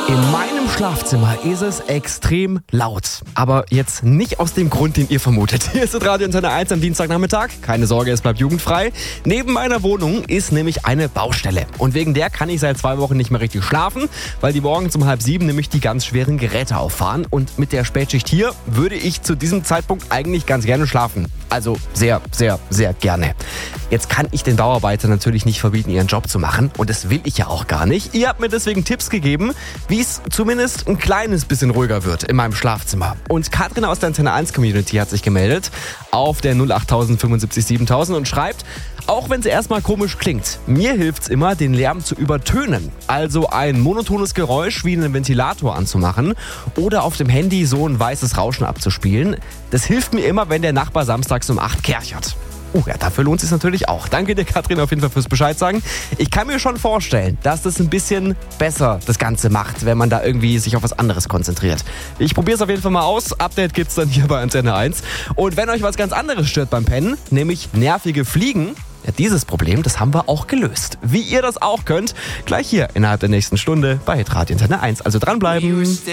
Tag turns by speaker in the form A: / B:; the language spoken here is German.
A: In meinem Schlafzimmer ist es extrem laut. Aber jetzt nicht aus dem Grund, den ihr vermutet. Hier ist Radio Antenne 1 am Dienstagnachmittag. Keine Sorge, es bleibt jugendfrei. Neben meiner Wohnung ist nämlich eine Baustelle. Und wegen der kann ich seit 2 Wochen nicht mehr richtig schlafen, weil die morgens um 6:30 nämlich die ganz schweren Geräte auffahren. Und mit der Spätschicht hier würde ich zu diesem Zeitpunkt eigentlich ganz gerne schlafen. Also sehr, sehr, sehr gerne. Jetzt kann ich den Bauarbeitern natürlich nicht verbieten, ihren Job zu machen. Und das will ich ja auch gar nicht. Ihr habt mir deswegen Tipps gegeben, wie es zumindest ein kleines bisschen ruhiger wird in meinem Schlafzimmer. Und Katrin aus der Antenne 1 Community hat sich gemeldet auf der 08000 75 7000 und schreibt, auch wenn es erstmal komisch klingt, mir hilft's immer, den Lärm zu übertönen. Also ein monotones Geräusch wie einen Ventilator anzumachen oder auf dem Handy so ein weißes Rauschen abzuspielen. Das hilft mir immer, wenn der Nachbar samstags um 8 kerchert. Ja, dafür lohnt es sich natürlich auch. Danke dir, Katrin, auf jeden Fall fürs Bescheid sagen. Ich kann mir schon vorstellen, dass das ein bisschen besser das Ganze macht, wenn man da irgendwie sich auf was anderes konzentriert. Ich probiere es auf jeden Fall mal aus. Update gibt's dann hier bei Antenne 1. Und wenn euch was ganz anderes stört beim Pennen, nämlich nervige Fliegen, ja, dieses Problem, das haben wir auch gelöst. Wie ihr das auch könnt, gleich hier innerhalb der nächsten Stunde bei Hitradio Antenne 1. Also dranbleiben.